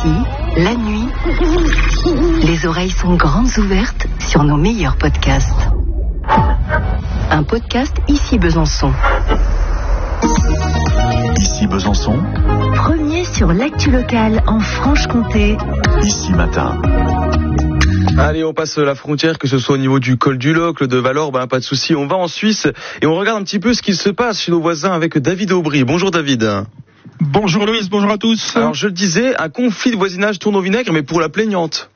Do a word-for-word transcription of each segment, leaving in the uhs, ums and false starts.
Ici, la nuit, les oreilles sont grandes ouvertes sur nos meilleurs podcasts. Un podcast Ici Besançon. Ici Besançon. Premier sur l'actu locale en Franche-Comté. Ici Matin. Allez, on passe la frontière, que ce soit au niveau du col du Locle, de Valorbe, ben, pas de souci. On va en Suisse et on regarde un petit peu ce qui se passe chez nos voisins avec David Aubry. Bonjour David. Bonjour Loïs, bonjour à tous. Alors je le disais, un conflit de voisinage tourne au vinaigre, mais pour la plaignante.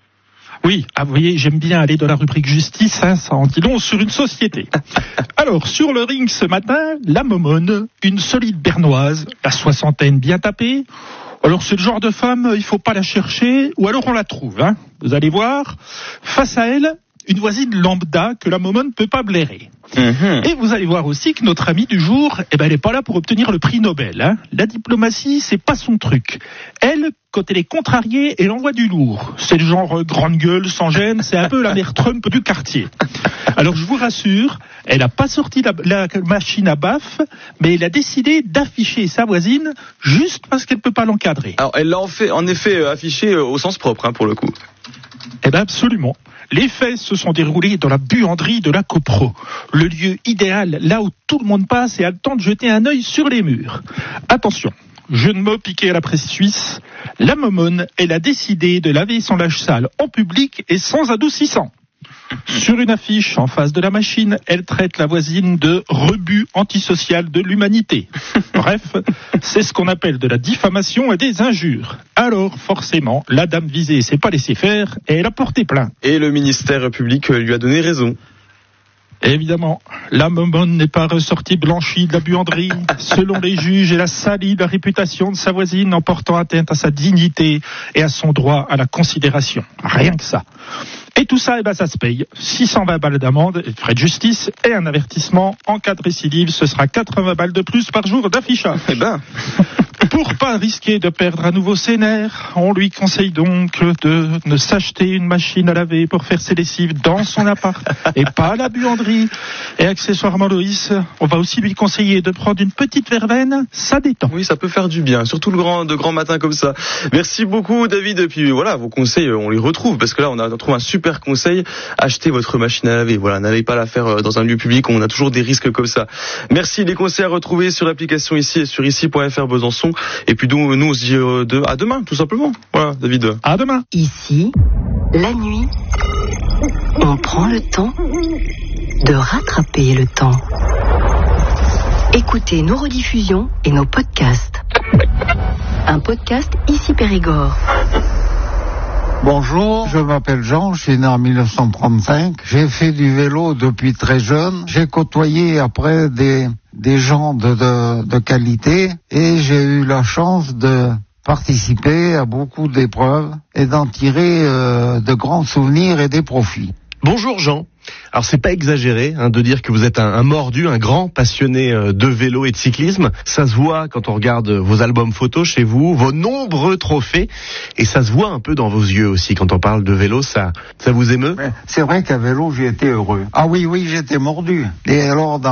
Oui, ah, vous voyez, j'aime bien aller dans la rubrique justice, hein, ça en dit long sur une société. Alors, sur le ring ce matin, la momone, une solide bernoise, la soixantaine bien tapée. Alors c'est le genre de femme, il faut pas la chercher, ou alors on la trouve, hein. Vous allez voir, face à elle, une voisine lambda que la momone ne peut pas blairer. Mmh. Et vous allez voir aussi que notre amie du jour, eh ben, elle n'est pas là pour obtenir le prix Nobel, hein. La diplomatie, c'est pas son truc. Elle, quand elle est contrariée, elle envoie du lourd. C'est le genre euh, grande gueule, sans gêne, c'est un peu la mère Trump du quartier. Alors je vous rassure, elle n'a pas sorti la, la machine à baffe, mais elle a décidé d'afficher sa voisine juste parce qu'elle ne peut pas l'encadrer. Alors elle l'a en, fait, en effet euh, affiché euh, au sens propre, hein, pour le coup. Eh bien absolument. Les faits se sont déroulés dans la buanderie de la Copro, le lieu idéal, là où tout le monde passe et a le temps de jeter un œil sur les murs. Attention, jeu de mots piqué à la presse suisse, la momone, elle a décidé de laver son linge sale en public et sans adoucissant. Sur une affiche en face de la machine, elle traite la voisine de rebut antisocial de l'humanité. Bref, c'est ce qu'on appelle de la diffamation et des injures. Alors, forcément, la dame visée s'est pas laissée faire et elle a porté plainte. Et le ministère public lui a donné raison. Évidemment, la momone n'est pas ressortie blanchie de la buanderie. Selon les juges, elle a sali la réputation de sa voisine en portant atteinte à sa dignité et à son droit à la considération. Rien que ça. Et tout ça, eh ben, ça se paye. six cent vingt balles d'amende, frais de justice et un avertissement. En cas de récidive, ce sera quatre-vingts balles de plus par jour d'affichage. Eh ben. Pour pas risquer de perdre à nouveau ses nerfs, on lui conseille donc de ne s'acheter une machine à laver pour faire ses lessives dans son appart et pas à la buanderie. Et accessoirement, Loïs, on va aussi lui conseiller de prendre une petite verveine, ça détend. Oui, ça peut faire du bien, surtout le grand, de grands matins comme ça. Merci beaucoup David, et puis voilà, vos conseils, on les retrouve, parce que là on a trouvé un super conseil, achetez votre machine à laver, voilà, n'allez pas la faire dans un lieu public, on a toujours des risques comme ça. Merci, les conseils à retrouver sur l'application ici et sur ici point f r Besançon. Et puis nous, nous on se dit euh, de, à demain, tout simplement. Voilà, David. À demain. Ici, la nuit, on prend le temps de rattraper le temps. Écoutez nos rediffusions et nos podcasts. Un podcast Ici Périgord. Bonjour, je m'appelle Jean, je suis né en mille neuf cent trente-cinq. J'ai fait du vélo depuis très jeune. J'ai côtoyé après des, des gens de, de, de qualité et j'ai eu la chance de participer à beaucoup d'épreuves et d'en tirer euh, de grands souvenirs et des profits. Bonjour Jean. Alors c'est pas exagéré hein, de dire que vous êtes un, un mordu, un grand passionné euh, de vélo et de cyclisme. Ça se voit quand on regarde vos albums photos chez vous, vos nombreux trophées, et ça se voit un peu dans vos yeux aussi quand on parle de vélo. Ça, ça vous émeut ? C'est vrai qu'à vélo j'ai été heureux. Ah oui, oui, j'étais mordu. Et alors dans